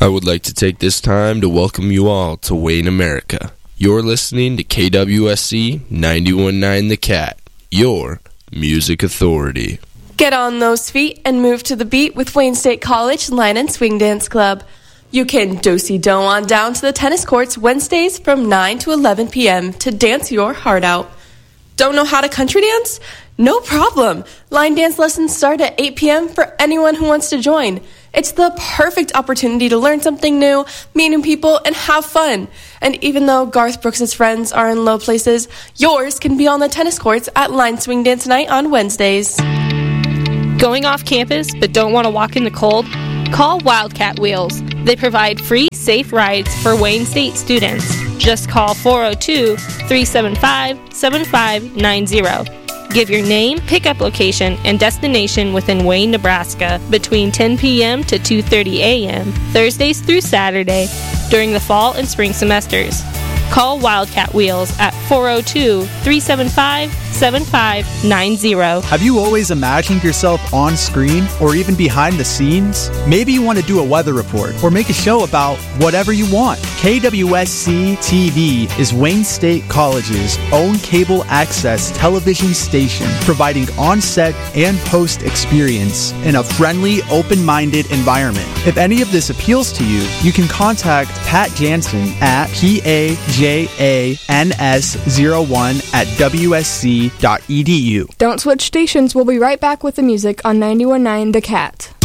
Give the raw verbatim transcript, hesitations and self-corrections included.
I would like to take this time to welcome you all to Wayne America. You're listening to K W S C ninety-one point nine The Cat, your music authority. Get on those feet and move to the beat with Wayne State College Line and Swing Dance Club. You can do-si-do on down to the tennis courts Wednesdays from nine to eleven p.m. to dance your heart out. Don't know how to country dance? No problem. Line dance lessons start at eight p.m. for anyone who wants to join. It's the perfect opportunity to learn something new, meet new people, and have fun. And even though Garth Brooks' friends are in low places, yours can be on the tennis courts at Line Swing Dance Night on Wednesdays. Going off campus but don't want to walk in the cold? Call Wildcat Wheels. They provide free, safe rides for Wayne State students. Just call four oh two, three seven five, seven five nine zero. Give your name, pickup location, and destination within Wayne, Nebraska between ten p.m. to two thirty a.m. Thursdays through Saturday during the fall and spring semesters. Call Wildcat Wheels at four oh two, three seven five, seven five nine zero. Have you always imagined yourself on screen or even behind the scenes? Maybe you want to do a weather report or make a show about whatever you want. K W S C T V is Wayne State College's own cable access television station, providing on-set and post experience in a friendly, open-minded environment. If any of this appeals to you, you can contact Pat Jansen at P A J A N S zero one at W S C dot E D U. Don't switch stations. We'll be right back with the music on ninety-one point nine The Cat.